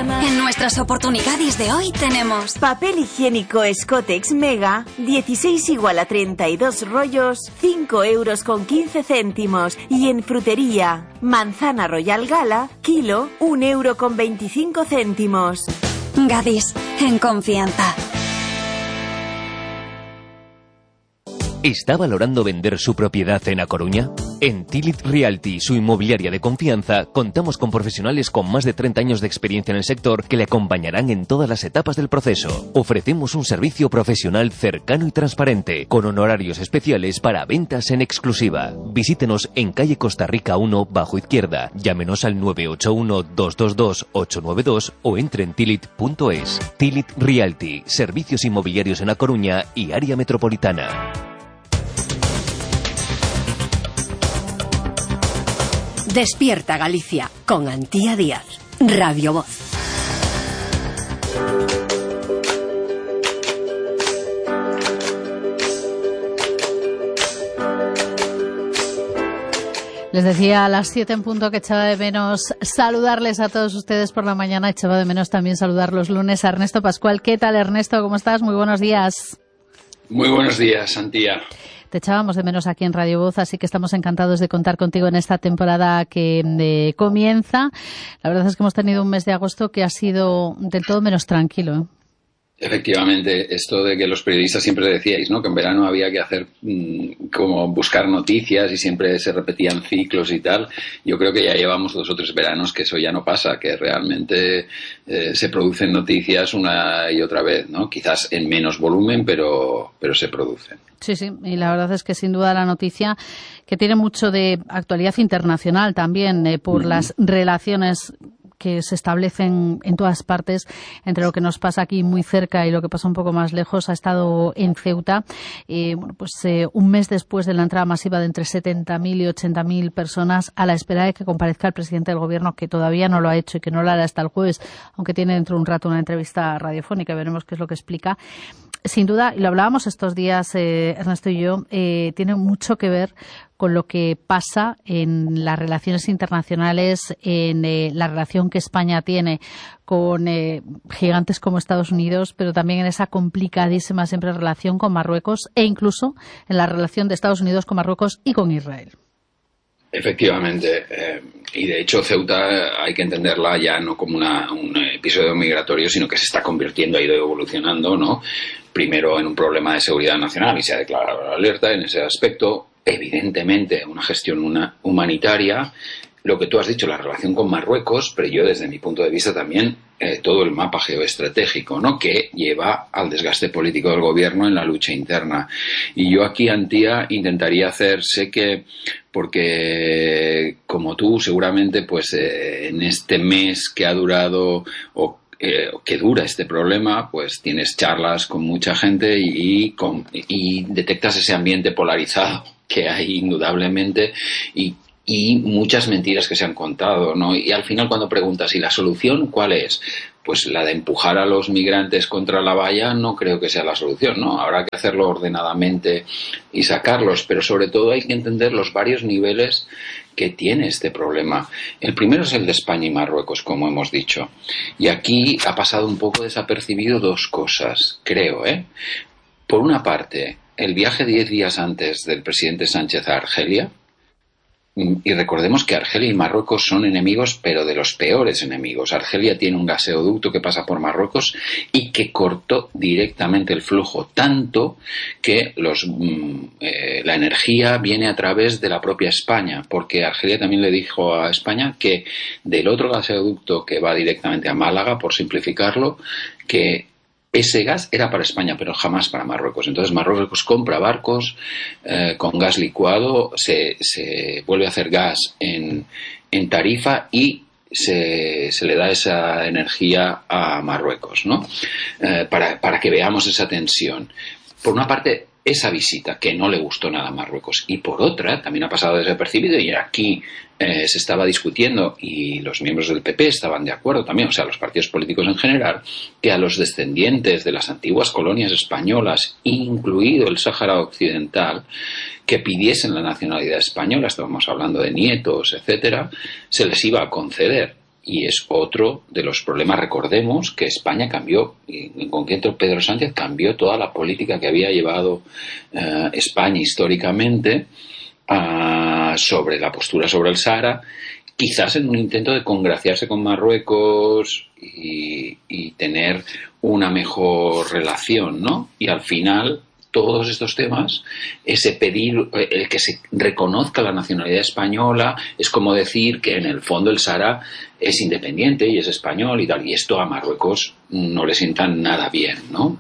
En nuestras oportunidades de hoy tenemos papel higiénico Scotex Mega, 16 igual a 32 rollos, 5,15 €. Y en frutería, manzana Royal Gala, kilo, 1,25 €. Gadis, en confianza. ¿Está valorando vender su propiedad en A Coruña? En Tilit Realty, su inmobiliaria de confianza, contamos con profesionales con más de 30 años de experiencia en el sector que le acompañarán en todas las etapas del proceso. Ofrecemos un servicio profesional cercano y transparente, con honorarios especiales para ventas en exclusiva. Visítenos en calle Costa Rica 1, bajo izquierda. Llámenos al 981-222-892 o entre en tilit.es. Tilit Realty, servicios inmobiliarios en A Coruña y área metropolitana. Despierta Galicia con Antía Díaz, Radio Voz. Les decía a las 7 en punto que echaba de menos saludarles a todos ustedes por la mañana. Echaba de menos también saludar los lunes a Ernesto Pascual. ¿Qué tal, Ernesto? ¿Cómo estás? Muy buenos días. Muy buenos días, Antía. Te echábamos de menos aquí en Radio Voz, así que estamos encantados de contar contigo en esta temporada que comienza. La verdad es que hemos tenido un mes de agosto que ha sido del todo menos tranquilo, ¿eh? Efectivamente, esto de que los periodistas siempre decíais, ¿no?, que en verano había que hacer como buscar noticias y siempre se repetían ciclos y tal. Yo creo que ya llevamos 2 o 3 veranos que eso ya no pasa, que realmente se producen noticias una y otra vez, ¿no? Quizás en menos volumen, pero se producen. Sí, sí, y la verdad es que sin duda la noticia que tiene mucho de actualidad internacional también por las relaciones que se establecen en todas partes entre lo que nos pasa aquí muy cerca y lo que pasa un poco más lejos. Ha estado en Ceuta, un mes después de la entrada masiva de entre 70.000 y 80.000 personas, a la espera de que comparezca el presidente del gobierno, que todavía no lo ha hecho y que no lo hará hasta el jueves, aunque tiene dentro de un rato una entrevista radiofónica. Veremos qué es lo que explica. Sin duda, y lo hablábamos estos días, Ernesto y yo, tiene mucho que ver con lo que pasa en las relaciones internacionales, en la relación que España tiene con gigantes como Estados Unidos, pero también en esa complicadísima siempre relación con Marruecos e incluso en la relación de Estados Unidos con Marruecos y con Israel. Efectivamente, y de hecho Ceuta hay que entenderla ya no como un episodio migratorio, sino que se está convirtiendo, ha ido evolucionando, ¿no? Primero en un problema de seguridad nacional y se ha declarado la alerta en ese aspecto. Evidentemente una gestión humanitaria, lo que tú has dicho, la relación con Marruecos, pero yo desde mi punto de vista también todo el mapa geoestratégico, ¿no?, que lleva al desgaste político del gobierno en la lucha interna. Y yo aquí, Antía, intentaría sé que, porque como tú seguramente en este mes que ha durado que dura este problema, pues tienes charlas con mucha gente y detectas ese ambiente polarizado que hay indudablemente y muchas mentiras que se han contado, ¿no? Y al final cuando preguntas, ¿y la solución cuál es? Pues la de empujar a los migrantes contra la valla no creo que sea la solución, ¿no? Habrá que hacerlo ordenadamente y sacarlos, pero sobre todo hay que entender los varios niveles que tiene este problema. El primero es el de España y Marruecos, como hemos dicho. Y aquí ha pasado un poco desapercibido 2 cosas, creo, ¿eh? Por una parte, el viaje 10 días antes del presidente Sánchez a Argelia. Y recordemos que Argelia y Marruecos son enemigos, pero de los peores enemigos. Argelia tiene un gaseoducto que pasa por Marruecos y que cortó directamente el flujo, tanto que la energía viene a través de la propia España, porque Argelia también le dijo a España que del otro gaseoducto que va directamente a Málaga, por simplificarlo, que ese gas era para España, pero jamás para Marruecos. Entonces Marruecos compra barcos con gas licuado, se vuelve a hacer gas en Tarifa y se le da esa energía a Marruecos, ¿no? Para que veamos esa tensión. Por una parte, esa visita que no le gustó nada a Marruecos, y por otra también ha pasado desapercibido, y aquí se estaba discutiendo y los miembros del PP estaban de acuerdo también, o sea, los partidos políticos en general, que a los descendientes de las antiguas colonias españolas, incluido el Sáhara Occidental, que pidiesen la nacionalidad española, estábamos hablando de nietos, etcétera, se les iba a conceder. y es otro de los problemas. Recordemos que España cambió, y en concreto Pedro Sánchez cambió toda la política que había llevado España históricamente sobre la postura sobre el Sáhara, quizás en un intento de congraciarse con Marruecos y tener una mejor relación, ¿no? Y al final todos estos temas, ese pedir el que se reconozca la nacionalidad española, es como decir que en el fondo el Sáhara es independiente y es español y tal, y esto a Marruecos no le sienta nada bien, ¿no?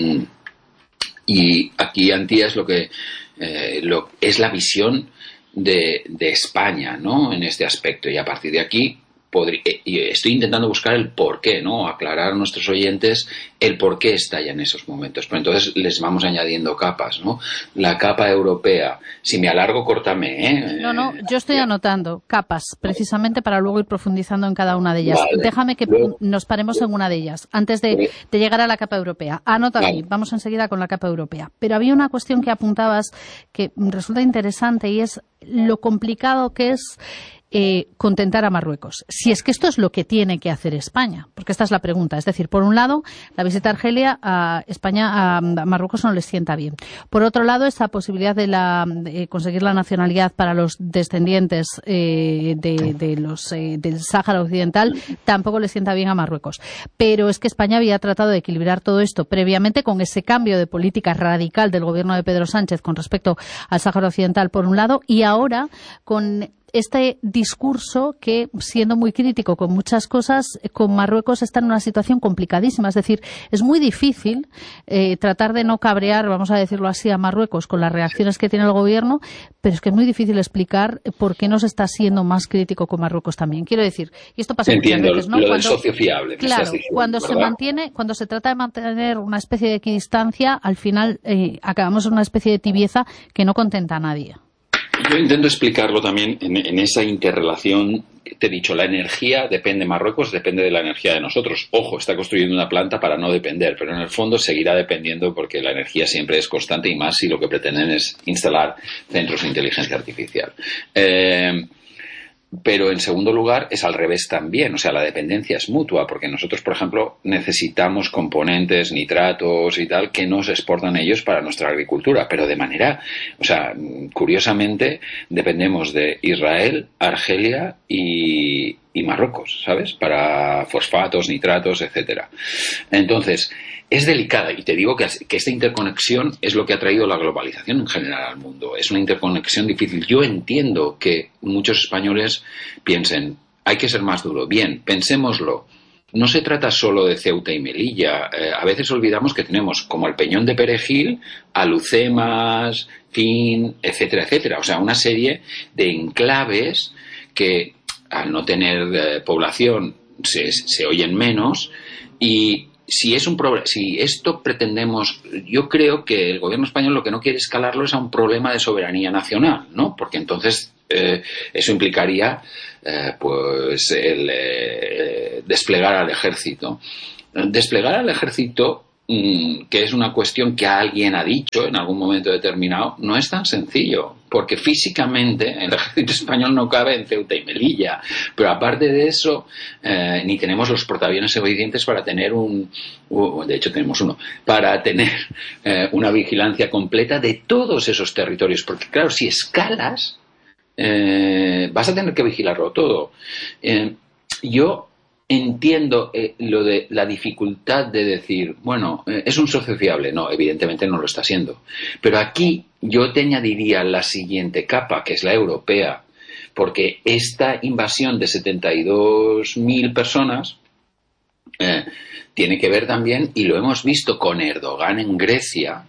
Y aquí, Antía, es lo que es la visión de España, ¿no? En este aspecto, y a partir de aquí estoy intentando buscar el porqué, ¿no? Aclarar a nuestros oyentes el por qué estalla en esos momentos. Pero entonces les vamos añadiendo capas, ¿no? La capa europea. Si me alargo, córtame, ¿eh? No, yo estoy anotando capas, precisamente para luego ir profundizando en cada una de ellas. Vale. Déjame que nos paremos en una de ellas, antes de llegar a la capa europea. Anota aquí, vamos enseguida con la capa europea. Pero había una cuestión que apuntabas que resulta interesante, y es lo complicado que es contentar a Marruecos. Si es que esto es lo que tiene que hacer España, porque esta es la pregunta. Es decir, por un lado, la visita a Argelia a España, a Marruecos no les sienta bien. Por otro lado, esta posibilidad de conseguir la nacionalidad para los descendientes del Sáhara Occidental tampoco les sienta bien a Marruecos. Pero es que España había tratado de equilibrar todo esto previamente con ese cambio de política radical del gobierno de Pedro Sánchez con respecto al Sáhara Occidental, por un lado, y ahora con este discurso que, siendo muy crítico con muchas cosas, con Marruecos está en una situación complicadísima. Es decir, es muy difícil tratar de no cabrear, vamos a decirlo así, a Marruecos con las reacciones que tiene el gobierno, pero es que es muy difícil explicar por qué no se está siendo más crítico con Marruecos también. Quiero decir, y esto pasa muchas veces, ¿no? Lo del socio fiable. Claro, cuando se trata de mantener una especie de equidistancia, al final acabamos en una especie de tibieza que no contenta a nadie. Yo intento explicarlo también en esa interrelación. Te he dicho, la energía depende de Marruecos, depende de la energía de nosotros. Ojo, está construyendo una planta para no depender, pero en el fondo seguirá dependiendo porque la energía siempre es constante, y más si lo que pretenden es instalar centros de inteligencia artificial. Pero en segundo lugar es al revés también, o sea, la dependencia es mutua, porque nosotros, por ejemplo, necesitamos componentes, nitratos y tal, que nos exportan ellos para nuestra agricultura, pero de manera, o sea, curiosamente dependemos de Israel, Argelia y Marruecos, ¿sabes? Para fosfatos, nitratos, etcétera. Entonces, es delicada, y te digo que esta interconexión es lo que ha traído la globalización en general al mundo. Es una interconexión difícil. Yo entiendo que muchos españoles piensen, hay que ser más duro. Bien, pensémoslo. No se trata solo de Ceuta y Melilla. A veces olvidamos que tenemos, como el Peñón de Perejil, Alucemas, Fin, etcétera, etcétera. O sea, una serie de enclaves que, al no tener población, se oyen menos. Y si esto pretendemos, yo creo que el gobierno español lo que no quiere escalarlo es a un problema de soberanía nacional, ¿no? Porque entonces eso implicaría pues el desplegar al ejército. Desplegar al ejército, que es una cuestión que alguien ha dicho en algún momento determinado, no es tan sencillo, porque físicamente el ejército español no cabe en Ceuta y Melilla, pero aparte de eso ni tenemos los portaaviones suficientes para tener de hecho tenemos uno, para tener una vigilancia completa de todos esos territorios, porque claro, si escalas vas a tener que vigilarlo todo. Yo entiendo lo de la dificultad de decir, bueno, es un socio fiable. No, evidentemente no lo está siendo. Pero aquí yo te añadiría la siguiente capa, que es la europea, porque esta invasión de 72.000 personas tiene que ver también, y lo hemos visto con Erdogan en Grecia,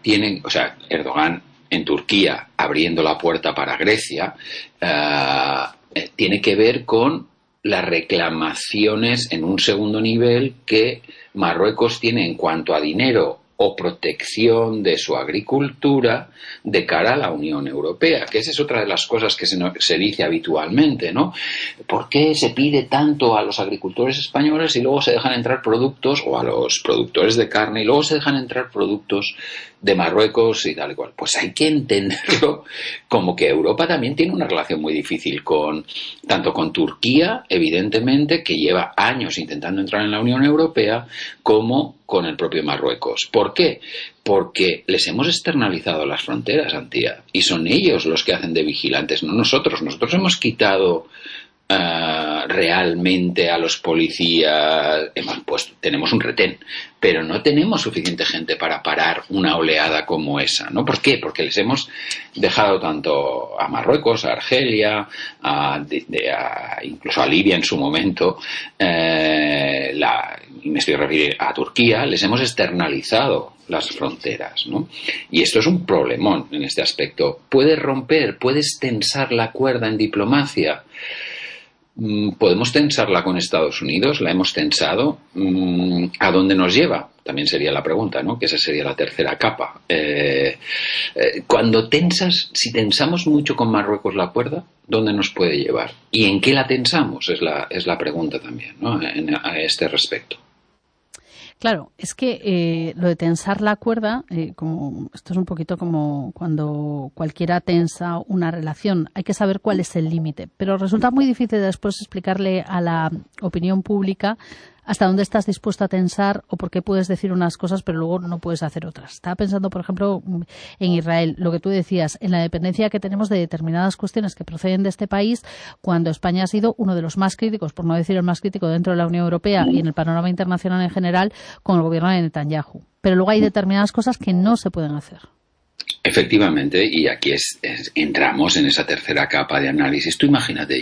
Erdogan en Turquía abriendo la puerta para Grecia, tiene que ver con las reclamaciones en un segundo nivel que Marruecos tiene en cuanto a dinero o protección de su agricultura de cara a la Unión Europea, que esa es otra de las cosas que se dice habitualmente, ¿no? ¿Por qué se pide tanto a los agricultores españoles y luego se dejan entrar productos, o a los productores de carne, y luego se dejan entrar productos de Marruecos y tal y cual? Pues hay que entenderlo como que Europa también tiene una relación muy difícil tanto con Turquía, evidentemente, que lleva años intentando entrar en la Unión Europea, como con el propio Marruecos. ¿Por qué? Porque les hemos externalizado las fronteras, Antía, y son ellos los que hacen de vigilantes, no nosotros. Nosotros hemos quitado realmente a los policías, tenemos un retén, pero no tenemos suficiente gente para parar una oleada como esa, ¿no? ¿Por qué? Porque les hemos dejado tanto a Marruecos, a Argelia, incluso a Libia en su momento, y me estoy refiriendo a Turquía, les hemos externalizado las fronteras, ¿no? Y esto es un problemón en este aspecto. ¿Puedes romper, puedes tensar la cuerda en diplomacia? ¿Podemos tensarla con Estados Unidos? ¿La hemos tensado? ¿A dónde nos lleva? También sería la pregunta, ¿no? Que esa sería la tercera capa. Si tensamos mucho con Marruecos la cuerda, ¿dónde nos puede llevar? ¿Y en qué la tensamos? Es la pregunta también, ¿no? A este respecto. Claro, es que lo de tensar la cuerda, esto es un poquito como cuando cualquiera tensa una relación. Hay que saber cuál es el límite, pero resulta muy difícil después explicarle a la opinión pública hasta dónde estás dispuesto a tensar o por qué puedes decir unas cosas pero luego no puedes hacer otras. Estaba pensando, por ejemplo, en Israel, lo que tú decías, en la dependencia que tenemos de determinadas cuestiones que proceden de este país, cuando España ha sido uno de los más críticos, por no decir el más crítico dentro de la Unión Europea y en el panorama internacional en general, con el gobierno de Netanyahu. Pero luego hay determinadas cosas que no se pueden hacer. Efectivamente, y aquí entramos en esa tercera capa de análisis. Tú imagínate,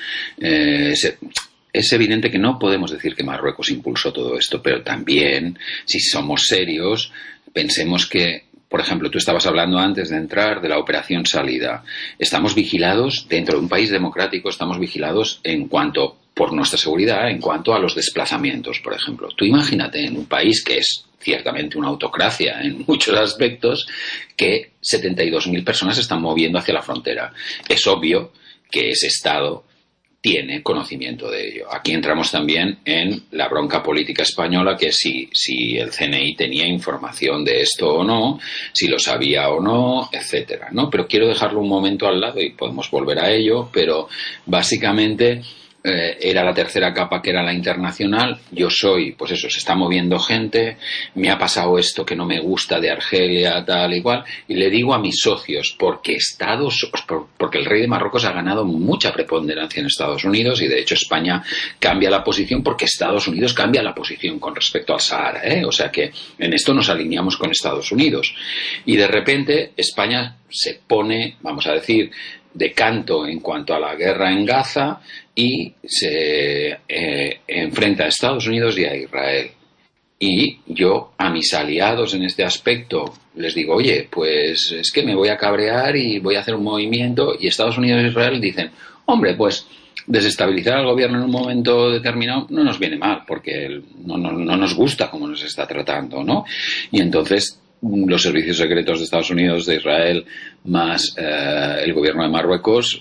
es evidente que no podemos decir que Marruecos impulsó todo esto, pero también, si somos serios, pensemos que, por ejemplo, tú estabas hablando antes de entrar de la operación salida. Estamos vigilados, dentro de un país democrático, estamos vigilados por nuestra seguridad, en cuanto a los desplazamientos, por ejemplo. Tú imagínate en un país que es ciertamente una autocracia en muchos aspectos, que 72.000 personas se están moviendo hacia la frontera. Es obvio que ese Estado tiene conocimiento de ello. Aquí entramos también en la bronca política española, que si el CNI tenía información de esto o no, si lo sabía o no, etcétera, ¿no? Pero quiero dejarlo un momento al lado y podemos volver a ello, pero básicamente era la tercera capa, que era la internacional. Se está moviendo gente, me ha pasado esto que no me gusta de Argelia, tal y cual, y le digo a mis socios, porque el rey de Marruecos ha ganado mucha preponderancia en Estados Unidos, y de hecho España cambia la posición porque Estados Unidos cambia la posición con respecto al Sahara, o sea que en esto nos alineamos con Estados Unidos, y de repente España se pone, vamos a decir, de canto en cuanto a la guerra en Gaza, y se enfrenta a Estados Unidos y a Israel. Y yo a mis aliados en este aspecto les digo, oye, pues es que me voy a cabrear y voy a hacer un movimiento, y Estados Unidos e Israel dicen, hombre, pues desestabilizar al gobierno en un momento determinado no nos viene mal, porque no nos gusta cómo nos está tratando, ¿no? Y entonces los servicios secretos de Estados Unidos, de Israel, más el gobierno de Marruecos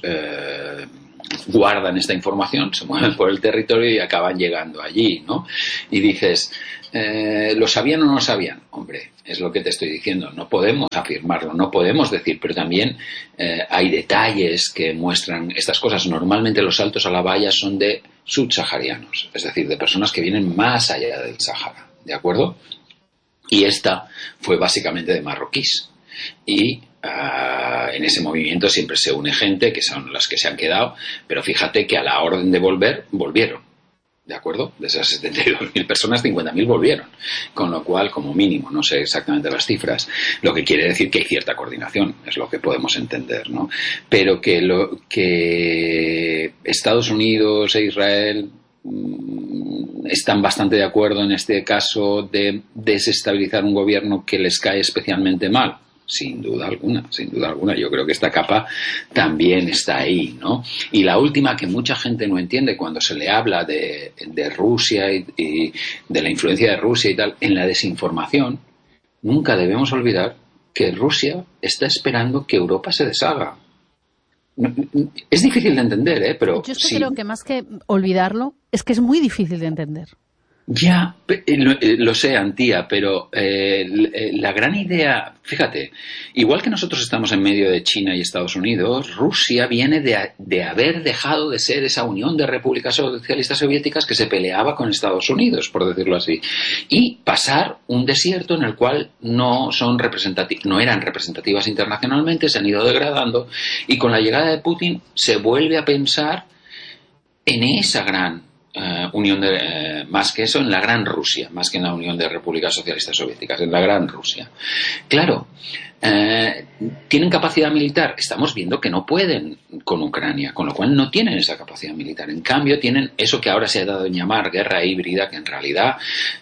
guardan esta información, se mueven por el territorio y acaban llegando allí, ¿no? Y dices, ¿lo sabían o no lo sabían? Hombre, es lo que te estoy diciendo, no podemos afirmarlo, no podemos decir, pero también hay detalles que muestran estas cosas. Normalmente los saltos a la valla son de subsaharianos, es decir, de personas que vienen más allá del Sáhara, ¿de acuerdo? Y esta fue básicamente de marroquíes. Y en ese movimiento siempre se une gente, que son las que se han quedado, pero fíjate que a la orden de volver, volvieron. ¿De acuerdo? De esas 72.000 personas, 50.000 volvieron. Con lo cual, como mínimo, no sé exactamente las cifras, lo que quiere decir que hay cierta coordinación, es lo que podemos entender, ¿no? Pero que Estados Unidos e Israel están bastante de acuerdo en este caso de desestabilizar un gobierno que les cae especialmente mal. Sin duda alguna, sin duda alguna. Yo creo que esta capa también está ahí, ¿no? Y la última, que mucha gente no entiende cuando se le habla de Rusia y de la influencia de Rusia y tal, en la desinformación, nunca debemos olvidar que Rusia está esperando que Europa se deshaga. Es difícil de entender, pero yo es que sí. creo que más que olvidarlo, es que es muy difícil de entender. Ya, lo sé, Antía, pero la gran idea, fíjate, igual que nosotros estamos en medio de China y Estados Unidos, Rusia viene de haber dejado de ser esa unión de repúblicas socialistas soviéticas que se peleaba con Estados Unidos, por decirlo así, y pasar un desierto en el cual no eran representativas internacionalmente, se han ido degradando, y con la llegada de Putin se vuelve a pensar en esa gran unión más que eso, en la Gran Rusia, más que en la Unión de Repúblicas Socialistas Soviéticas, en la Gran Rusia. Claro, ¿tienen capacidad militar? Estamos viendo que no pueden con Ucrania, con lo cual no tienen esa capacidad militar. En cambio, tienen eso que ahora se ha dado en llamar guerra híbrida, que en realidad,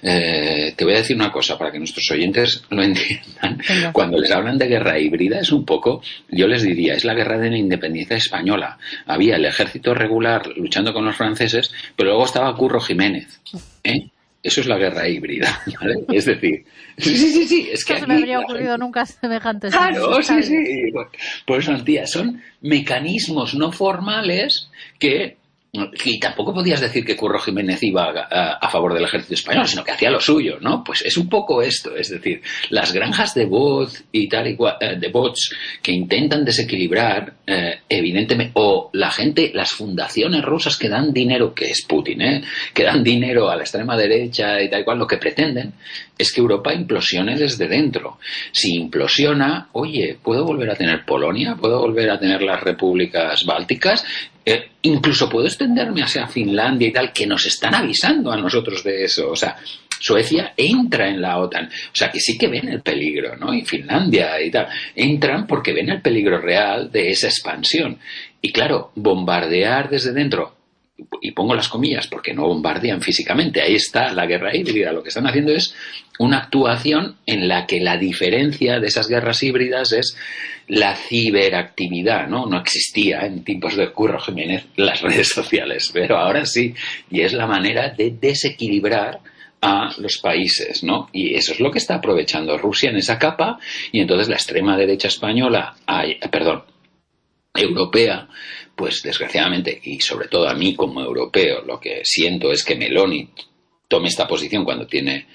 te voy a decir una cosa para que nuestros oyentes lo entiendan. Cuando les hablan de guerra híbrida, es un poco, yo les diría, es la guerra de la independencia española. Había el ejército regular luchando con los franceses, pero luego estaba Curro Jiménez, ¿eh? Eso es la guerra híbrida, ¿vale? Es decir, sí, es que no se me habría ocurrido nunca semejante. Claro, sí. Por eso, Antía, son mecanismos no formales que tampoco podías decir que Curro Jiménez iba a favor del ejército español, sino que hacía lo suyo, ¿no? Pues es un poco esto, es decir, las granjas de bots y tal y cual, de bots que intentan desequilibrar, evidentemente, o la gente, las fundaciones rusas que dan dinero, que es Putin, que dan dinero a la extrema derecha y tal y cual, lo que pretenden es que Europa implosione desde dentro. Si implosiona, oye, ¿puedo volver a tener Polonia? ¿Puedo volver a tener las repúblicas bálticas? Incluso puedo extenderme hacia Finlandia y tal, que nos están avisando a nosotros de eso. O sea, Suecia entra en la OTAN. O sea, que sí que ven el peligro, ¿no? Y Finlandia y tal. Entran porque ven el peligro real de esa expansión. Y claro, bombardear desde dentro, y pongo las comillas porque no bombardean físicamente, ahí está la guerra híbrida. Lo que están haciendo es una actuación en la que la diferencia de esas guerras híbridas es la ciberactividad, ¿no? No existía en tiempos de Curro Jiménez las redes sociales, pero ahora sí, y es la manera de desequilibrar a los países, ¿no? Y eso es lo que está aprovechando Rusia en esa capa, y entonces la extrema derecha española, europea, pues desgraciadamente, y sobre todo a mí como europeo, lo que siento es que Meloni tome esta posición cuando tiene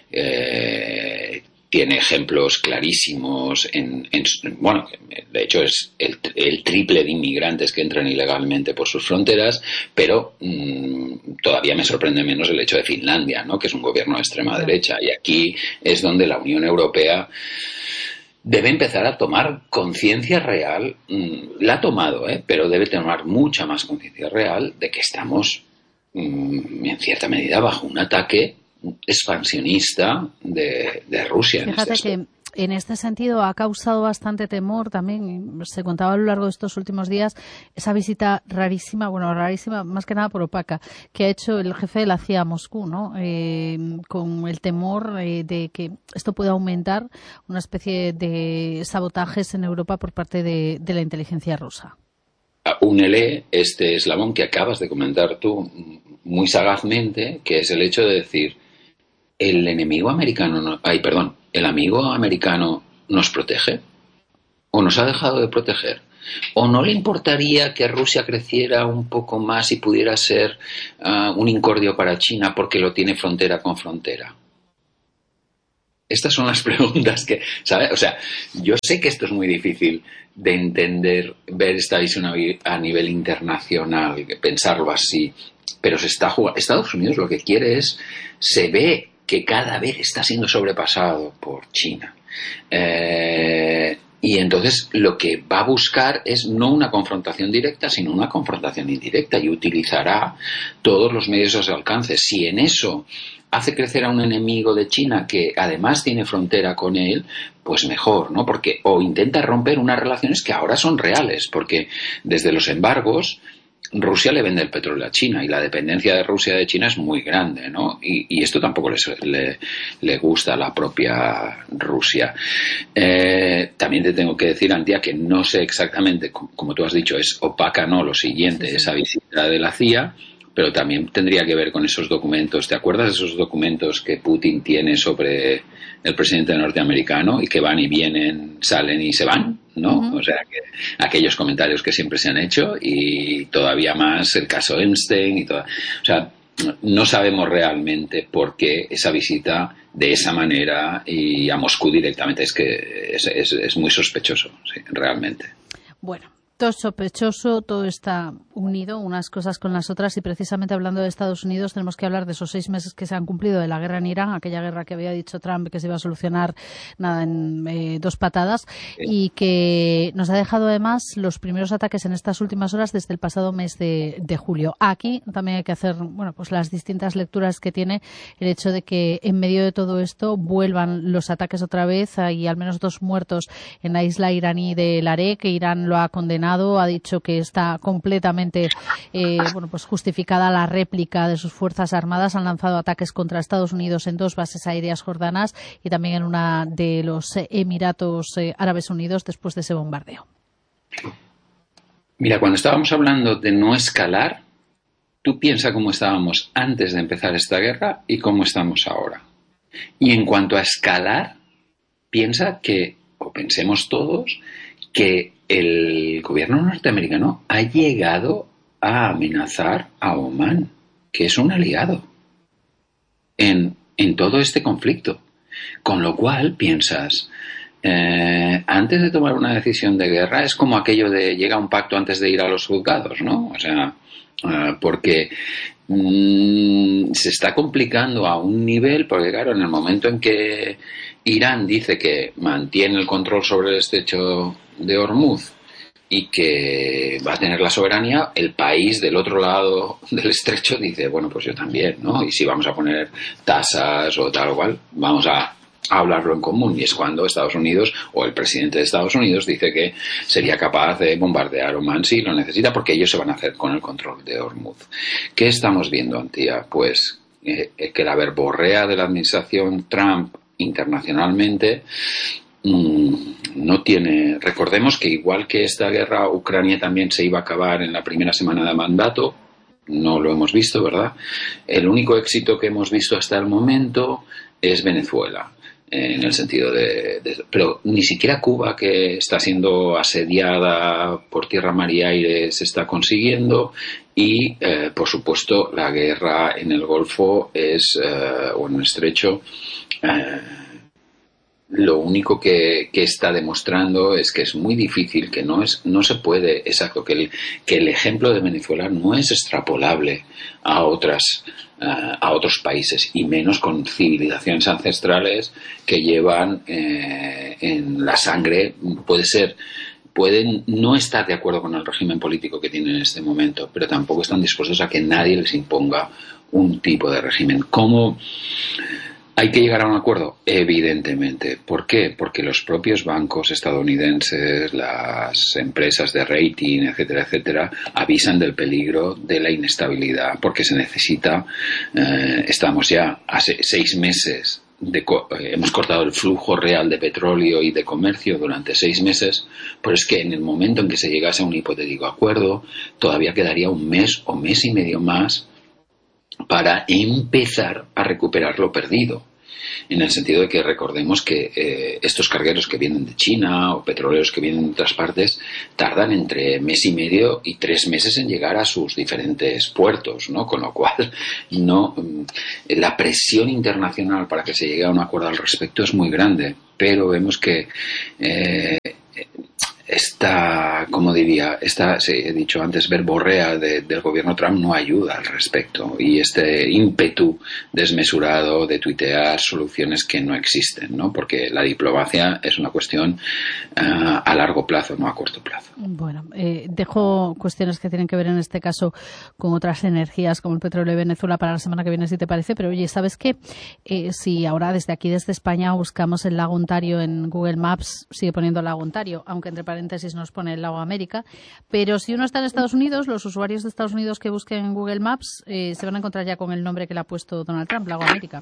ejemplos clarísimos bueno, de hecho es el triple de inmigrantes que entran ilegalmente por sus fronteras, pero todavía me sorprende menos el hecho de Finlandia, ¿no? Que es un gobierno de extrema derecha, y aquí es donde la Unión Europea debe empezar a tomar conciencia real. La ha tomado, pero debe tomar mucha más conciencia real de que estamos en cierta medida bajo un ataque expansionista de Rusia. Fíjate que en este sentido ha causado bastante temor también, se contaba a lo largo de estos últimos días, esa visita rarísima más que nada por opaca, que ha hecho el jefe de la CIA a Moscú, ¿no? Con el temor de que esto pueda aumentar una especie de sabotajes en Europa por parte de la inteligencia rusa. Únele este eslabón que acabas de comentar tú muy sagazmente, que es el hecho de decir, el amigo americano nos protege, o nos ha dejado de proteger, o no le importaría que Rusia creciera un poco más y pudiera ser un incordio para China porque lo tiene frontera con frontera. Estas son las preguntas que, ¿sabes? O sea, yo sé que esto es muy difícil de entender, ver esta visión a nivel internacional, pensarlo así, pero se está jugando. Estados Unidos lo que quiere es, se ve que cada vez está siendo sobrepasado por China. Y entonces lo que va a buscar es no una confrontación directa, sino una confrontación indirecta, y utilizará todos los medios a su alcance. Si en eso hace crecer a un enemigo de China que además tiene frontera con él, pues mejor, ¿no? Porque, o intenta romper unas relaciones que ahora son reales, porque desde los embargos Rusia le vende el petróleo a China y la dependencia de Rusia de China es muy grande, ¿no? Y esto tampoco le gusta a la propia Rusia. También te tengo que decir, Antía, que no sé exactamente, como tú has dicho, es opaca, ¿no? Lo siguiente, esa visita de la CIA, pero también tendría que ver con esos documentos. ¿Te acuerdas de esos documentos que Putin tiene sobre el presidente norteamericano y que van y vienen, salen y se van, ¿no? Uh-huh. O sea, que aquellos comentarios que siempre se han hecho, y todavía más el caso Epstein y todo. O sea, no sabemos realmente por qué esa visita de esa manera y a Moscú directamente. Es que es muy sospechoso, sí, realmente. Bueno, todo es sospechoso, todo está unido, unas cosas con las otras, y precisamente hablando de Estados Unidos tenemos que hablar de esos 6 meses que se han cumplido de la guerra en Irán, aquella guerra que había dicho Trump que se iba a solucionar en 2 patadas, y que nos ha dejado además los primeros ataques en estas últimas horas desde el pasado mes de julio. Aquí también hay que hacer pues las distintas lecturas que tiene el hecho de que en medio de todo esto vuelvan los ataques otra vez. Hay al menos 2 muertos en la isla iraní de Laré, que Irán lo ha condenado, ha dicho que está completamente justificada la réplica de sus fuerzas armadas. Han lanzado ataques contra Estados Unidos en 2 bases aéreas jordanas y también en una de los Emiratos Árabes Unidos después de ese bombardeo. Mira, cuando estábamos hablando de no escalar, tú piensa cómo estábamos antes de empezar esta guerra y cómo estamos ahora. Y en cuanto a escalar, pensemos todos que el gobierno norteamericano ha llegado a amenazar a Omán, que es un aliado en todo este conflicto. Con lo cual piensas, antes de tomar una decisión de guerra, es como aquello de llega a un pacto antes de ir a los juzgados, ¿no? O sea, porque se está complicando a un nivel, porque claro, en el momento en que Irán dice que mantiene el control sobre el estrecho de Hormuz y que va a tener la soberanía, el país del otro lado del estrecho dice, bueno, pues yo también, ¿no? Y si vamos a poner tasas o tal o cual, vamos a hablarlo en común. Y es cuando Estados Unidos, o el presidente de Estados Unidos, dice que sería capaz de bombardear Omán si lo necesita, porque ellos se van a hacer con el control de Hormuz. ¿Qué estamos viendo, Antía? Pues que la verborrea de la administración Trump internacionalmente no tiene. Recordemos que igual que esta guerra, Ucrania también se iba a acabar en la primera semana de mandato. No lo hemos visto, ¿verdad? El único éxito que hemos visto hasta el momento es Venezuela, en el sentido pero ni siquiera Cuba, que está siendo asediada por tierra, mar y aire, se está consiguiendo. Y por supuesto la guerra en el Golfo o en el Estrecho, lo único que está demostrando es que es muy difícil, que no se puede, exacto, que el ejemplo de Venezuela no es extrapolable a otros países, y menos con civilizaciones ancestrales que llevan en la sangre. Pueden no estar de acuerdo con el régimen político que tienen en este momento, pero tampoco están dispuestos a que nadie les imponga un tipo de régimen. ¿Cómo hay que llegar a un acuerdo? Evidentemente. ¿Por qué? Porque los propios bancos estadounidenses, las empresas de rating, etcétera, etcétera, avisan del peligro de la inestabilidad, porque se necesita. Estamos ya hace 6 meses. Hemos cortado el flujo real de petróleo y de comercio durante 6 meses, pero es que en el momento en que se llegase a un hipotético acuerdo, todavía quedaría 1 mes o mes y medio más para empezar a recuperar lo perdido. En el sentido de que recordemos que estos cargueros que vienen de China o petroleros que vienen de otras partes tardan entre 1 mes y medio y 3 meses en llegar a sus diferentes puertos, ¿no? Con lo cual la presión internacional para que se llegue a un acuerdo al respecto es muy grande, pero vemos que esta he dicho antes, verborrea del gobierno Trump no ayuda al respecto, y este ímpetu desmesurado de tuitear soluciones que no existen, ¿no? Porque la diplomacia es una cuestión a largo plazo, no a corto plazo. Bueno, dejo cuestiones que tienen que ver en este caso con otras energías como el petróleo de Venezuela para la semana que viene, si te parece, pero oye, ¿sabes qué? Si ahora desde España buscamos el lago Ontario en Google Maps, sigue poniendo el lago Ontario, aunque entre paréntesis nos pone el lago América, pero si uno está en Estados Unidos, los usuarios de Estados Unidos que busquen en Google Maps se van a encontrar ya con el nombre que le ha puesto Donald Trump, lago América.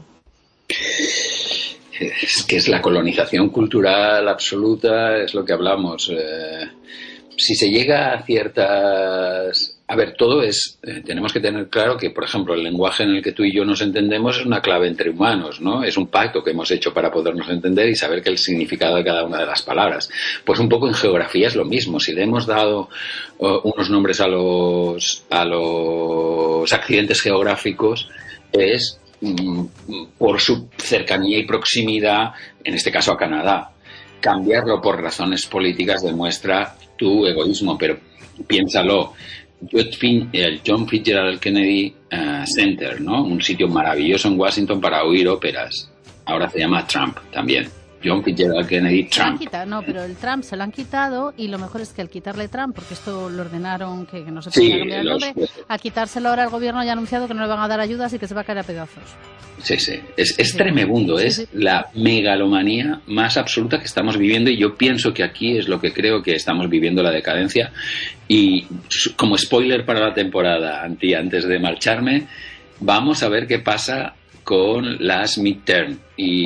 Es que es la colonización cultural absoluta, es lo que hablamos. Si se llega a ciertas A ver, todo es... tenemos que tener claro que, por ejemplo, el lenguaje en el que tú y yo nos entendemos es una clave entre humanos, ¿no? Es un pacto que hemos hecho para podernos entender y saber el significado de cada una de las palabras. Pues un poco en geografía es lo mismo. Si le hemos dado unos nombres a los accidentes geográficos, es por su cercanía y proximidad, en este caso a Canadá. Cambiarlo por razones políticas demuestra tu egoísmo, pero piénsalo. El John Fitzgerald Kennedy Center, ¿no? Un sitio maravilloso en Washington para oír óperas. Ahora se llama Trump también. John Fitzgerald Kennedy Trump. No, pero el Trump se lo han quitado y lo mejor es que al quitarle Trump, porque esto lo ordenaron que no se podía cambiar el nombre, a quitárselo ahora el gobierno ya ha anunciado que no le van a dar ayudas y que se va a caer a pedazos. Sí. Es tremebundo, es la megalomanía más absoluta que estamos viviendo y yo pienso que aquí es lo que creo que estamos viviendo la decadencia y como spoiler para la temporada, antes de marcharme, vamos a ver qué pasa con las midterm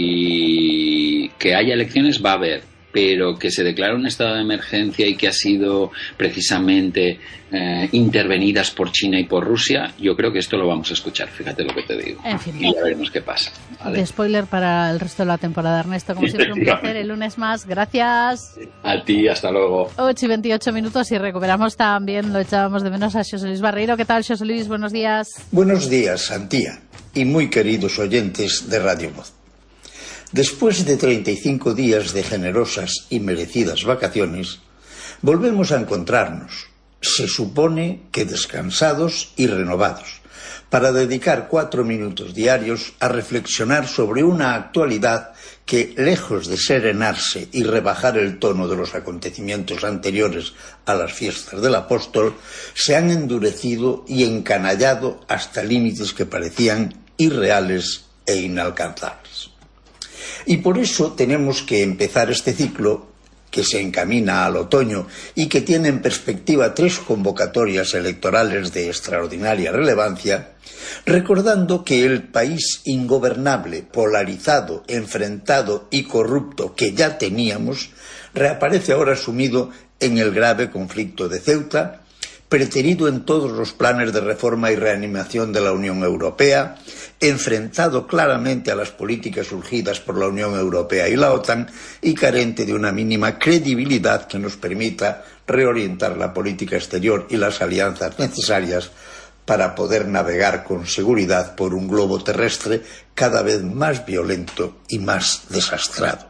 y que haya elecciones va a haber, pero que se declara un estado de emergencia y que ha sido precisamente intervenidas por China y por Rusia, yo creo que esto lo vamos a escuchar, fíjate lo que te digo. En fin, y ya veremos qué pasa. ¿Vale? De spoiler para el resto de la temporada, Ernesto, como siempre un placer, el lunes más, gracias. A ti, hasta luego. 8:28 y recuperamos también, lo echábamos de menos a Xosé Luis Barreiro. ¿Qué tal, Xosé Luis? Buenos días. Buenos días, Antía, y muy queridos oyentes de Radio Voz. Después de 35 días de generosas y merecidas vacaciones, volvemos a encontrarnos, se supone que descansados y renovados, para dedicar 4 minutos diarios a reflexionar sobre una actualidad que, lejos de serenarse y rebajar el tono de los acontecimientos anteriores a las fiestas del Apóstol, se han endurecido y encanallado hasta límites que parecían irreales e inalcanzables. Y por eso tenemos que empezar este ciclo, que se encamina al otoño y que tiene en perspectiva 3 convocatorias electorales de extraordinaria relevancia, recordando que el país ingobernable, polarizado, enfrentado y corrupto que ya teníamos, reaparece ahora sumido en el grave conflicto de Ceuta, preterido en todos los planes de reforma y reanimación de la Unión Europea, enfrentado claramente a las políticas urgidas por la Unión Europea y la OTAN y carente de una mínima credibilidad que nos permita reorientar la política exterior y las alianzas necesarias para poder navegar con seguridad por un globo terrestre cada vez más violento y más desastrado.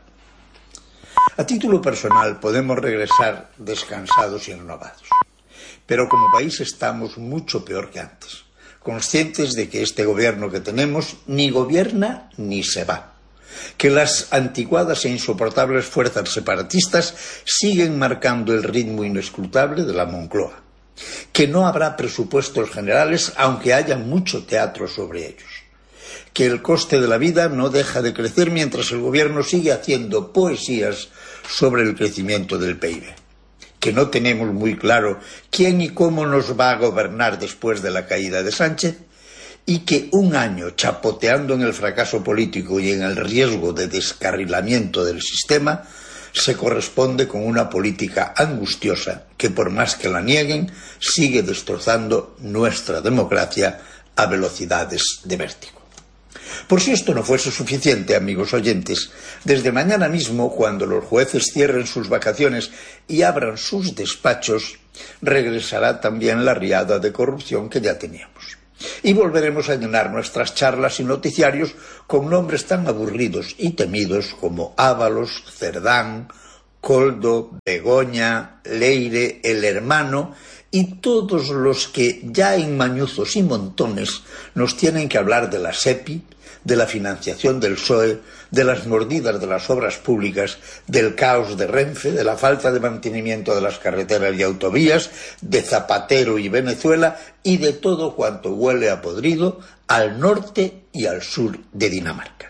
A título personal podemos regresar descansados y renovados, pero como país estamos mucho peor que antes, conscientes de que este gobierno que tenemos ni gobierna ni se va, que las anticuadas e insoportables fuerzas separatistas siguen marcando el ritmo inescrutable de la Moncloa, que no habrá presupuestos generales aunque haya mucho teatro sobre ellos, que el coste de la vida no deja de crecer mientras el gobierno sigue haciendo poesías sobre el crecimiento del PIB, que no tenemos muy claro quién y cómo nos va a gobernar después de la caída de Sánchez y que un año chapoteando en el fracaso político y en el riesgo de descarrilamiento del sistema se corresponde con una política angustiosa que, por más que la nieguen, sigue destrozando nuestra democracia a velocidades de vértigo. Por si esto no fuese suficiente, amigos oyentes, desde mañana mismo, cuando los jueces cierren sus vacaciones y abran sus despachos, regresará también la riada de corrupción que ya teníamos. Y volveremos a llenar nuestras charlas y noticiarios con nombres tan aburridos y temidos como Ábalos, Cerdán, Coldo, Begoña, Leire, El Hermano y todos los que ya en mañuzos y montones nos tienen que hablar de la SEPI, de la financiación del PSOE, de las mordidas de las obras públicas, del caos de Renfe, de la falta de mantenimiento de las carreteras y autovías, de Zapatero y Venezuela y de todo cuanto huele a podrido al norte y al sur de Dinamarca.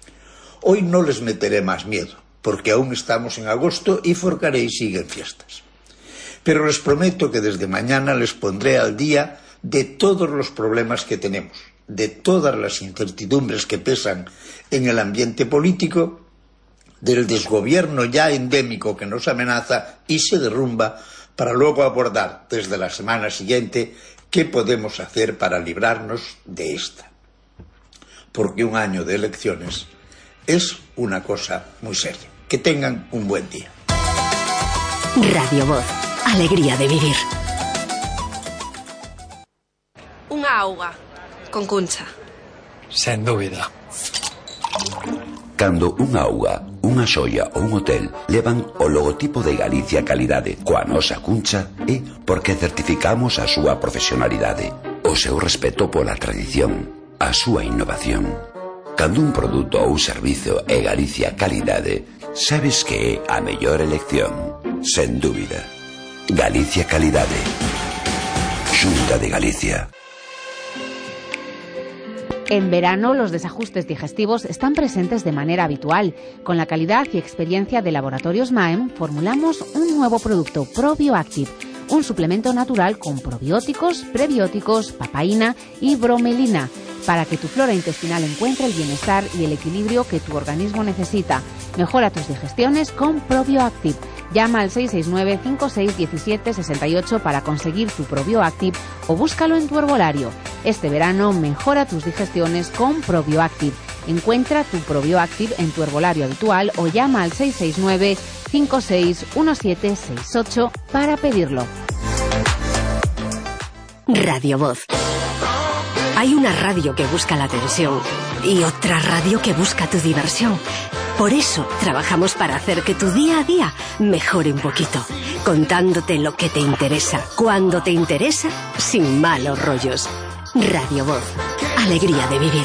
Hoy no les meteré más miedo, porque aún estamos en agosto y Forcarey sigue en fiestas. Pero les prometo que desde mañana les pondré al día de todos los problemas que tenemos, de todas las incertidumbres que pesan en el ambiente político, del desgobierno ya endémico que nos amenaza y se derrumba para luego abordar desde la semana siguiente qué podemos hacer para librarnos de esta. Porque un año de elecciones es una cosa muy seria. Que tengan un buen día. Radio Voz, alegría de vivir. Unha auga con Cuncha. Sen dúbida. Cando unha auga, unha xoia ou un hotel levan o logotipo de Galicia Calidade coa nosa Cuncha é porque certificamos a súa profesionalidade, o seu respeto pola tradición, a súa innovación. Cando un produto ou servizo é Galicia Calidade, sabes que é a mellor elección, sen dúbida. Galicia Calidade. Xunta de Galicia. En verano, los desajustes digestivos están presentes de manera habitual. Con la calidad y experiencia de Laboratorios Maem, formulamos un nuevo producto, ProbioActive, un suplemento natural con probióticos, prebióticos, papaína y bromelina, para que tu flora intestinal encuentre el bienestar y el equilibrio que tu organismo necesita. Mejora tus digestiones con ProbioActive. Llama al 669-5617-68 para conseguir tu ProbioActive o búscalo en tu herbolario. Este verano mejora tus digestiones con ProbioActive. Encuentra tu ProbioActive en tu herbolario habitual o llama al 669-561768 para pedirlo. Radio Voz. Hay una radio que busca la atención y otra radio que busca tu diversión. Por eso trabajamos para hacer que tu día a día mejore un poquito, contándote lo que te interesa, cuando te interesa, sin malos rollos. Radio Voz, alegría de vivir.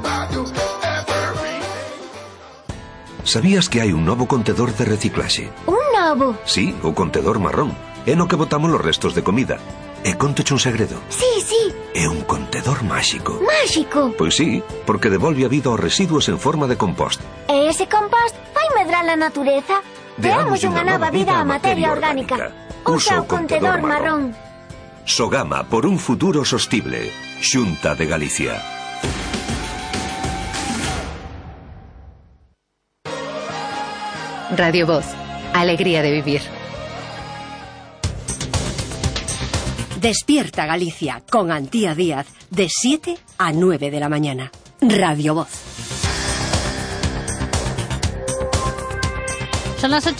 Sabías que hai un novo contedor de reciclaxe? Un novo? Sí, o contedor marrón. É no que botamos os restos de comida. E contoche un segredo. Sí, sí. É un contedor máxico. Máxico? Pois sí, porque devolve a vida aos residuos en forma de compost. E ese compost fai medrar a natureza? Deamos unha nova vida á materia orgánica. Usa o contedor marrón. Sogama por un futuro sostible. Xunta de Galicia. Radio Voz, alegría de vivir. Despierta Galicia con Antía Díaz de 7 a 9 de la mañana. Radio Voz. Son las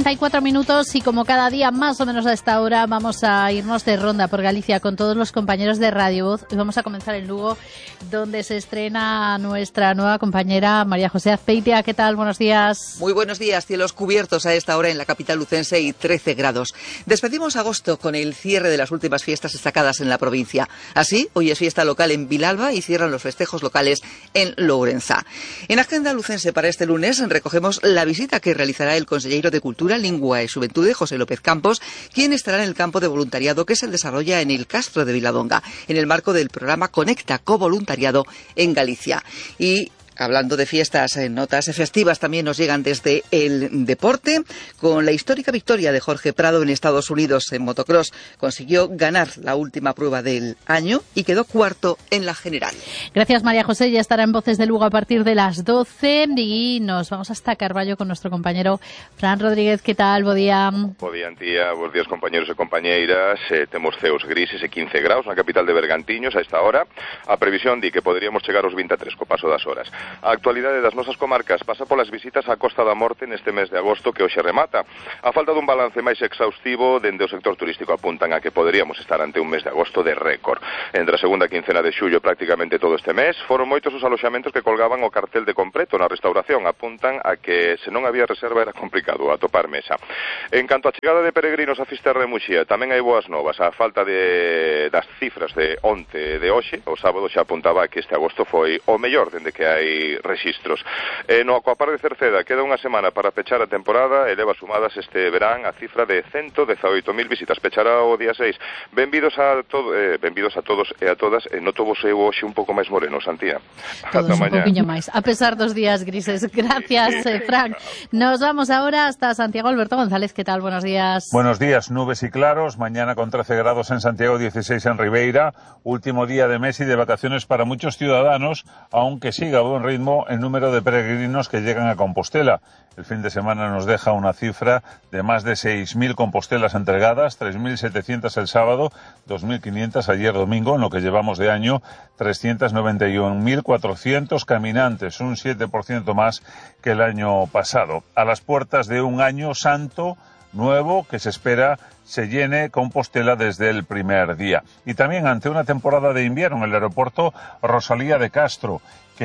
8:34 y como cada día más o menos a esta hora vamos a irnos de ronda por Galicia con todos los compañeros de Radio Voz y vamos a comenzar en Lugo, donde se estrena nuestra nueva compañera María José Azpeitia. ¿Qué tal? Buenos días. Muy buenos días. Cielos cubiertos a esta hora en la capital lucense y 13 grados. Despedimos agosto con el cierre de las últimas fiestas destacadas en la provincia. Así, hoy es fiesta local en Vilalba y cierran los festejos locales en Lourenza. En agenda lucense para este lunes recogemos la visita que realizará el consellero de Cultura, Lingua e Xuventude, José López Campos, quien estará en el campo de voluntariado que se desarrolla en el Castro de Viladonga, en el marco del programa Conecta Co-Voluntariado en Galicia. Y hablando de fiestas, notas festivas también nos llegan desde el deporte, con la histórica victoria de Jorge Prado en Estados Unidos en motocross. Consiguió ganar la última prueba del año y quedó cuarto en la general. Gracias, María José. Ya estará en Voces de Lugo a partir de las 12 y nos vamos hasta Carballo con nuestro compañero Fran Rodríguez. ¿Qué tal? Bo día. Bo día, Antía. Bos días, compañeros e compañeiras. Temos ceos grises e 15 graus na capital de Bergantiños a esta hora. A previsión di que poderíamos chegar aos 23 co paso das horas. A actualidade das nosas comarcas pasa polas visitas á Costa da Morte neste mes de agosto que hoxe remata. A falta dun balance máis exhaustivo dende o sector turístico apuntan a que poderíamos estar ante un mes de agosto de récord. Entre a segunda quincena de xullo prácticamente todo este mes foron moitos os aloxamentos que colgaban o cartel de completo na restauración. Apuntan a que se non había reserva era complicado atopar mesa. En canto á chegada de peregrinos a Fisterra e Muxía, tamén hai boas novas. A falta das cifras de onte e de hoxe, o sábado xa apuntaba que este agosto foi o mellor dende que hai rexistros. No Aquapar de Cerceda queda unha semana para pechar a temporada e leva sumadas este verán a cifra de 118.000 visitas. Pechará o día 6. Benvidos a todos e a todas. Noto vos eu hoxe un pouco máis moreno, Santía. Todos un poquinho máis, a pesar dos días grises. Gracias, Frank. Nos vamos ahora hasta Santiago. Alberto González, ¿qué tal? Buenos días. Buenos días, nubes y claros. Mañana con 13 grados en Santiago, 16 en Ribeira. Último día de mes y de vacaciones para muchos ciudadanos, aunque siga buen ritmo el número de peregrinos que llegan a Compostela. El fin de semana nos deja una cifra de más de 6.000 Compostelas entregadas, 3.700 el sábado, 2.500 ayer domingo, en lo que llevamos de año, 391.400 caminantes, un 7% más que el año pasado. A las puertas de un año santo nuevo que se espera se llene Compostela desde el primer día. Y también ante una temporada de invierno en el aeropuerto Rosalía de Castro,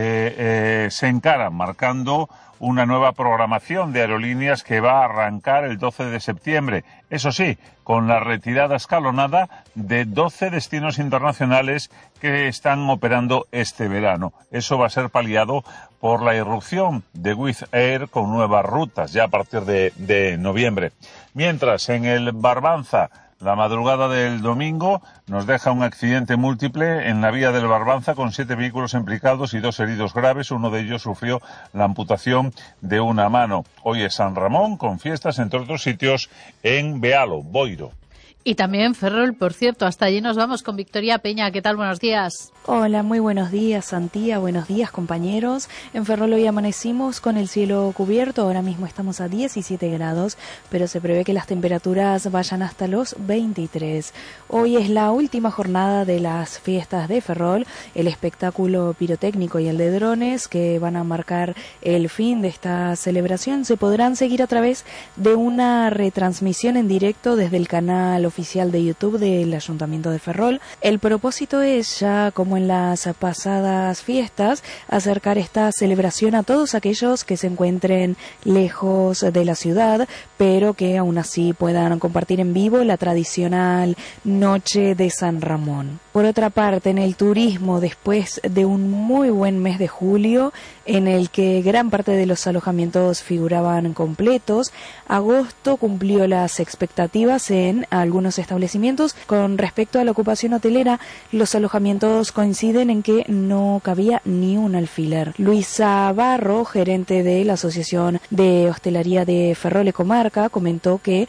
que se encara marcando una nueva programación de aerolíneas que va a arrancar el 12 de septiembre. Eso sí, con la retirada escalonada de 12 destinos internacionales que están operando este verano. Eso va a ser paliado por la irrupción de Wizz Air con nuevas rutas ya a partir de noviembre. Mientras, en el Barbanza, la madrugada del domingo nos deja un accidente múltiple en la vía del Barbanza con 7 vehículos implicados y 2 heridos graves. Uno de ellos sufrió la amputación de una mano. Hoy es San Ramón, con fiestas, entre otros sitios, en Bealo, Boiro. Y también Ferrol, por cierto. Hasta allí nos vamos con Victoria Peña. ¿Qué tal? Buenos días. Hola, muy buenos días, Santía. Buenos días, compañeros. En Ferrol hoy amanecimos con el cielo cubierto. Ahora mismo estamos a 17 grados, pero se prevé que las temperaturas vayan hasta los 23. Hoy es la última jornada de las fiestas de Ferrol, el espectáculo pirotécnico y el de drones que van a marcar el fin de esta celebración. Se podrán seguir a través de una retransmisión en directo desde el canal oficial de YouTube del Ayuntamiento de Ferrol. El propósito es, ya como en las pasadas fiestas, acercar esta celebración a todos aquellos que se encuentren lejos de la ciudad, pero que aún así puedan compartir en vivo la tradicional Noche de San Ramón. Por otra parte, en el turismo, después de un muy buen mes de julio, en el que gran parte de los alojamientos figuraban completos, agosto cumplió las expectativas en algunos establecimientos. Con respecto a la ocupación hotelera, los alojamientos coinciden en que no cabía ni un alfiler. Luisa Barro, gerente de la Asociación de Hostelería de Ferrol y Comarca, comentó que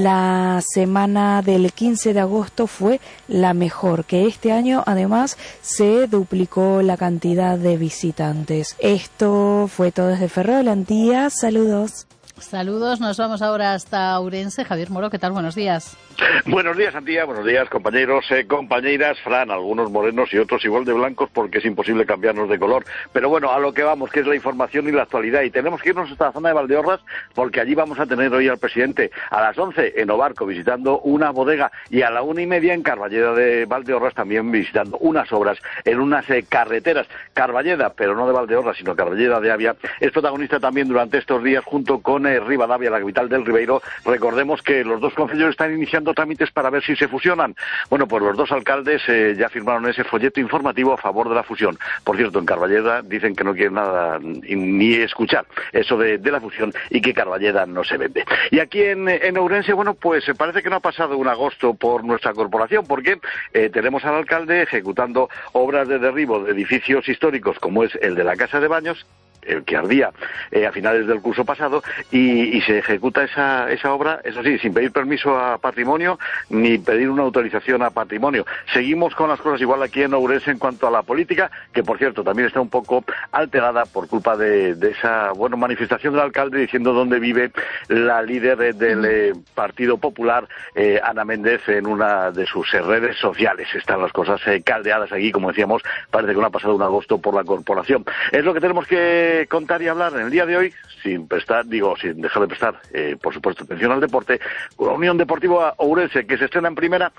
la semana del 15 de agosto fue la mejor, que este año además se duplicó la cantidad de visitantes. Esto fue todo desde Ferrol, Antía. Saludos. Saludos, nos vamos ahora hasta Ourense. Javier Moro, ¿qué tal? Buenos días. Buenos días, Antía, buenos días, compañeros, compañeras. Fran, algunos morenos y otros igual de blancos porque es imposible cambiarnos de color. Pero bueno, a lo que vamos, que es la información y la actualidad. Y tenemos que irnos hasta la zona de Valdeorras porque allí vamos a tener hoy al presidente a las 11 en Obarco visitando una bodega y a la 1:30 en Carballeda de Valdeorras también visitando unas obras en unas carreteras. Carballeda, pero no de Valdeorras, sino Carballeda de Avia, es protagonista también durante estos días junto con Ribadavia, la capital del Ribeiro. Recordemos que los dos concejos están iniciando trámites para ver si se fusionan. Bueno, pues los dos alcaldes ya firmaron ese folleto informativo a favor de la fusión. Por cierto, en Carballeda dicen que no quieren nada ni escuchar eso de la fusión y que Carballeda no se vende. Y aquí en Ourense, bueno, pues parece que no ha pasado un agosto por nuestra corporación porque tenemos al alcalde ejecutando obras de derribo de edificios históricos como es el de la Casa de Baños, el que ardía a finales del curso pasado, y se ejecuta esa obra, eso sí, sin pedir permiso a Patrimonio ni pedir una autorización a Patrimonio. Seguimos con las cosas igual aquí en Ourense en cuanto a la política, que por cierto también está un poco alterada por culpa de esa manifestación del alcalde diciendo dónde vive la líder del Partido Popular, Ana Méndez, en una de sus redes sociales. Están las cosas caldeadas aquí, como decíamos, parece que no ha pasado un agosto por la corporación. Es lo que tenemos que contar y hablar en el día de hoy, sin dejar de prestar, por supuesto, atención al deporte. La Unión Deportiva Ourense, que se estrena en primera,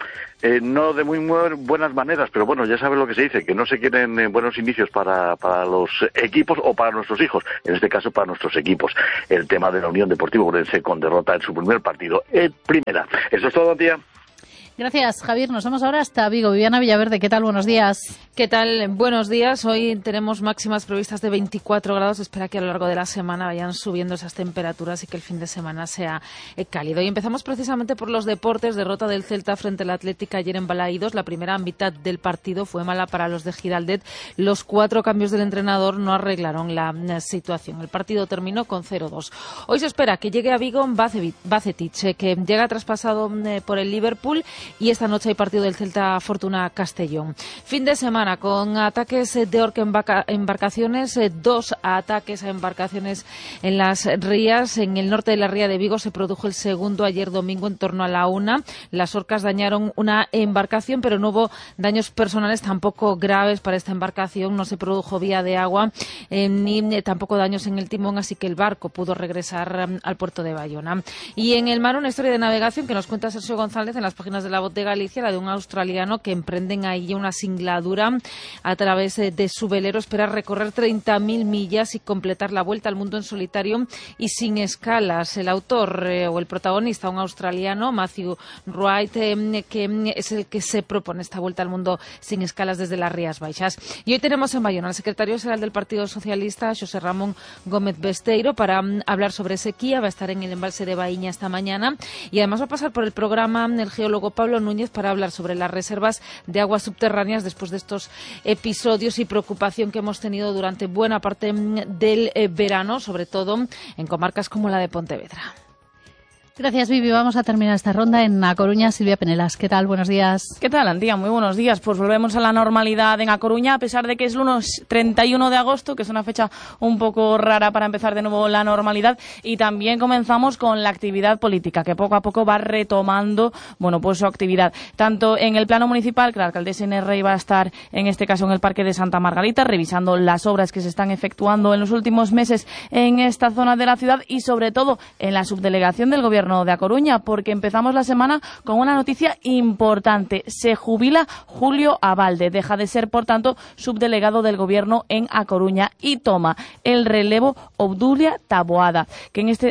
no de muy buenas maneras, pero bueno, ya saben lo que se dice, que no se quieren buenos inicios para los equipos o para nuestros hijos, en este caso para nuestros equipos. El tema de la Unión Deportiva Ourense con derrota en su primer partido en primera. Eso es todo, tía. Gracias, Javier. Nos vamos ahora hasta Vigo. Viviana Villaverde, ¿qué tal? Buenos días. ¿Qué tal? Buenos días. Hoy tenemos máximas previstas de 24 grados. Espera que a lo largo de la semana vayan subiendo esas temperaturas y que el fin de semana sea cálido. Y empezamos precisamente por los deportes. Derrota del Celta frente al Atlético ayer en Balaídos. La primera mitad del partido fue mala para los de Giraldet. Los 4 cambios del entrenador no arreglaron la situación. El partido terminó con 0-2. Hoy se espera que llegue a Vigo Bacetich, que llega traspasado por el Liverpool. y esta noche hay partido del Celta Fortuna Castellón. Fin de semana con ataques de orca embarcaciones, 2 ataques a embarcaciones en las rías. En el norte de la ría de Vigo se produjo el segundo ayer domingo en torno a la 1. Las orcas dañaron una embarcación, pero no hubo daños personales tampoco graves para esta embarcación. No se produjo vía de agua ni tampoco daños en el timón, así que el barco pudo regresar al puerto de Bayona. Y en el mar, una historia de navegación que nos cuenta Sergio González en las páginas de La Voz de Galicia, la de un australiano que emprenden ahí una singladura a través de su velero. Espera recorrer 30.000 millas y completar la vuelta al mundo en solitario y sin escalas. El autor o el protagonista, un australiano, Matthew Wright, que es el que se propone esta vuelta al mundo sin escalas desde las Rías Baixas. Y hoy tenemos en Bayona al secretario general del Partido Socialista, José Ramón Gómez Besteiro, para hablar sobre sequía. Va a estar en el embalse de Baíña esta mañana y además va a pasar por el programa el geólogo Pablo Núñez para hablar sobre las reservas de aguas subterráneas después de estos episodios y preocupación que hemos tenido durante buena parte del verano, sobre todo en comarcas como la de Pontevedra. Gracias, Vivi. Vamos a terminar esta ronda en A Coruña. Silvia Penelas, ¿qué tal? Buenos días. ¿Qué tal, Antía? Muy buenos días. Pues volvemos a la normalidad en A Coruña, a pesar de que es lunes 31 de agosto, que es una fecha un poco rara para empezar de nuevo la normalidad. Y también comenzamos con la actividad política, que poco a poco va retomando, pues su actividad. Tanto en el plano municipal, que la alcaldesa Inés Rey va a estar, en este caso, en el Parque de Santa Margarita, revisando las obras que se están efectuando en los últimos meses en esta zona de la ciudad y, sobre todo, en la subdelegación del Gobierno de A Coruña, porque empezamos la semana con una noticia importante. Se jubila Julio Abalde, deja de ser, por tanto, subdelegado del Gobierno en A Coruña y toma el relevo Obdulia Taboadela, que en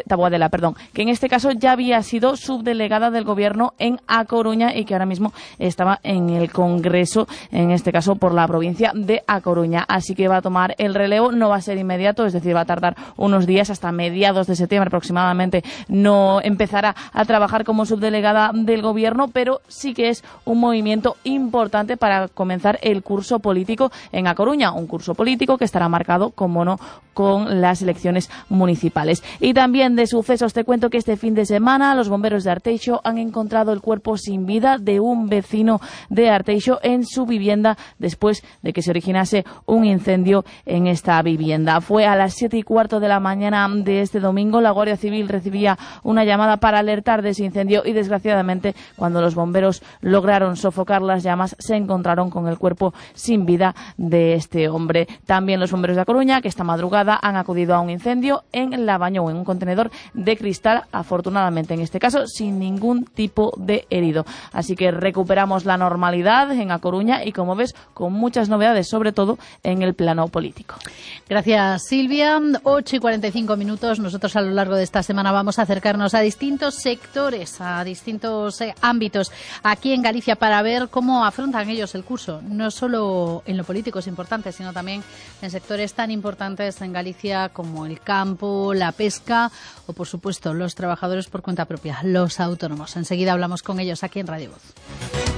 este caso ya había sido subdelegada del Gobierno en A Coruña y que ahora mismo estaba en el Congreso, en este caso por la provincia de A Coruña. Así que va a tomar el relevo, no va a ser inmediato, es decir, va a tardar unos días, hasta mediados de septiembre aproximadamente, no empezará a trabajar como subdelegada del Gobierno, pero sí que es un movimiento importante para comenzar el curso político en A Coruña, un curso político que estará marcado, como no, con las elecciones municipales. Y también de sucesos te cuento que este fin de semana los bomberos de Arteixo han encontrado el cuerpo sin vida de un vecino de Arteixo en su vivienda después de que se originase un incendio en esta vivienda. Fue a las 7:15 de la mañana de este domingo. La Guardia Civil recibía una llamada para alertar de ese incendio y, desgraciadamente, cuando los bomberos lograron sofocar las llamas, se encontraron con el cuerpo sin vida de este hombre. También los bomberos de A Coruña, que esta madrugada han acudido a un incendio en Lavañou, en un contenedor de cristal, afortunadamente en este caso sin ningún tipo de herido. Así que recuperamos la normalidad en A Coruña y, como ves, con muchas novedades, sobre todo en el plano político. Gracias, Silvia. 8:45. Nosotros a lo largo de esta semana vamos a acercarnos a distintos sectores, a distintos ámbitos aquí en Galicia para ver cómo afrontan ellos el curso. No solo en lo político es importante, sino también en sectores tan importantes en Galicia como el campo, la pesca o, por supuesto, los trabajadores por cuenta propia, los autónomos. Enseguida hablamos con ellos aquí en Radio Voz.